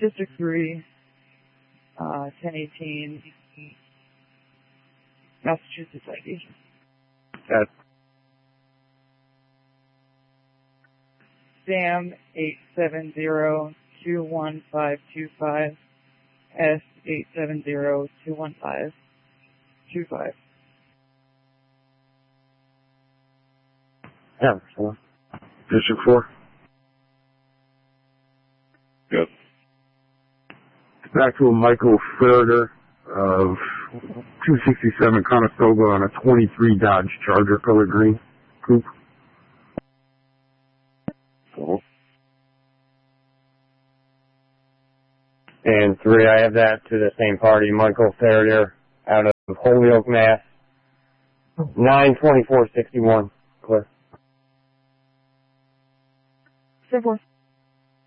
District 3, 1018, Massachusetts ID. Sam 870-21525, S 870-21525. Yeah, 4. District 4. Good. Back to a Michael Ferreter of 267 Conestoga on a 23 Dodge Charger color green coupe. 4. And 3, I have that to the same party, Michael Ferrier, out of Holyoke, Mass. 92461, clear. 4.